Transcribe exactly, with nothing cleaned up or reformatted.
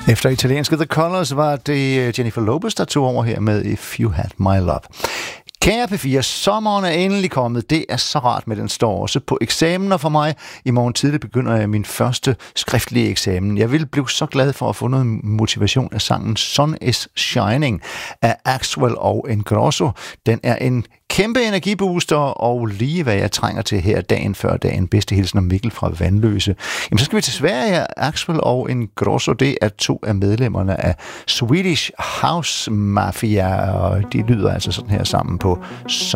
Efter italienske The Colors var det Jennifer Lopez, der tog over her med If You Had My Love. Kære P fire, sommeren er endelig kommet. Det er så rart, med den står også på eksamener for mig. I morgen tidlig begynder jeg min første skriftlige eksamen. Jeg vil blive så glad for at få noget motivation af sangen Sun is Shining af Axwell og Ingrosso. Den er en kæmpe energibooster, og lige hvad jeg trænger til her dagen før dagen. Bedste hilsen af Mikkel fra Vandløse. Jamen, så skal vi til Sverige. Axwell og Ingrosso, det er to af medlemmerne af Swedish House Mafia, og de lyder altså sådan her sammen på